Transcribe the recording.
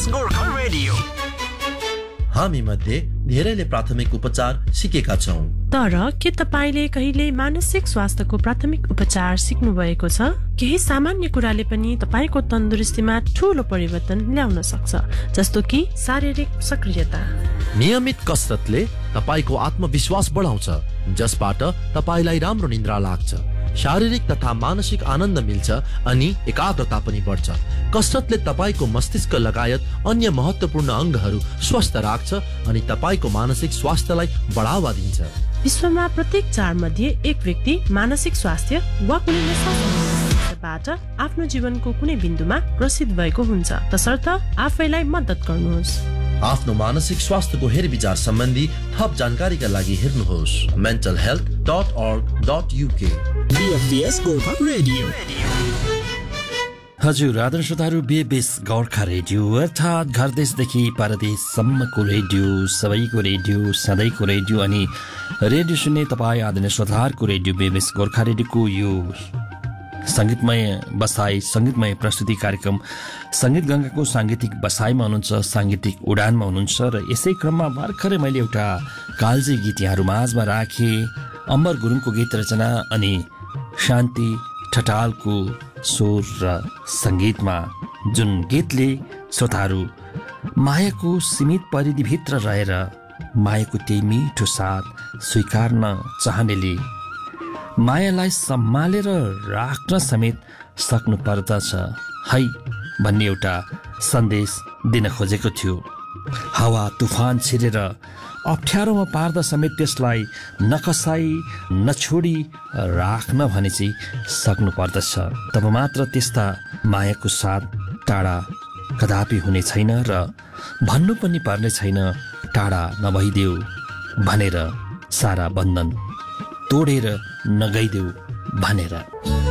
SBS Gorkha radio. हामी मध्ये धेरैले प्राथमिक उपचार सिकेका छौं, तर के तपाईले कहिले मानसिक स्वास्थ्यको प्राथमिक उपचार सिक्नु भएको छ? केही सामान्य कुराले पनि तपाईको तन्दुरुस्तीमा ठूलो परिवर्तन ल्याउन सक्छ, जस्तो कि शारीरिक सक्रियता। नियमित कसरतले तपाईको आत्मविश्वास बढाउँछ, जसबाट तपाईलाई राम्रो निद्रा लाग्छ, शारीरिक तथा मानसिक आनन्द मिल्छ अनि एकाग्रता पनि बढ्छ। कसरतले तपाईको मस्तिष्क लगायत अन्य महत्त्वपूर्ण अङ्गहरू स्वस्थ राख्छ अनि तपाईको मानसिक स्वास्थ्यलाई बढावा दिन्छ। विश्वमा प्रत्येक 4 मध्ये 1 व्यक्ति मानसिक स्वास्थ्य वा कुनै नशाबाट आफ्नो जीवनको कुनै बिन्दुमा ग्रसित भएको हुन्छ। तसर्थ आफैलाई मद्दत गर्नुहोस्। आफ्नो मानसिक स्वास्थ्यको हेरविचार सम्बन्धी थप जानकारीका लागि हेर्नुहोस् mentalhealth.org.uk। SBS Gorkha radio. हजुर आदरणीय श्रोताहरू, SBS गोर्खा रेडियो अर्थात् घर देशदेखि परदेशसम्मको रेडियो, सबैको रेडियो, सधैँको रेडियो अनि रेडियो सुन्ने तपाईँ आदरणीय श्रोताहरूको रेडियो SBS गोर्खा रेडियोको यो सङ्गीतमय बसाई, सङ्गीतमय प्रस्तुति कार्यक्रम सङ्गीत गङ्गाको साङ्गीतिक बसाइमा हुनुहुन्छ, साङ्गीतिक उडानमा हुनुहुन्छ र यसै क्रममा भर्खरै मैले एउटा कालजी गीत यहाँहरू माझमा राखेँ। अमर गुरुङको गीत रचना अनि शान्ति ठटालको स्वर र सङ्गीतमा, जुन गीतले श्रोताहरू मायाको सीमित परिधिभित्र रहेर मायाको त्यही मिठो साथ स्वीकार्न चाहनेले मायालाई सम्हालेर राख्न समेत सक्नु पर्दछ है भन्ने एउटा सन्देश दिन खोजेको थियो। हावा तुफान छिरेर अप्ठ्यारोमा पार्दा समेत त्यसलाई नकसाई नछोडी राख्न भने चाहिँ सक्नु पर्दछ। तब मात्र त्यस्ता मायाको साथ टाढा कदापि हुने छैन र भन्नु पनि पर्ने छैन टाढा नभइदेऊ भनेर, सारा बन्धन तोडेर नगइदेऊ भनेर।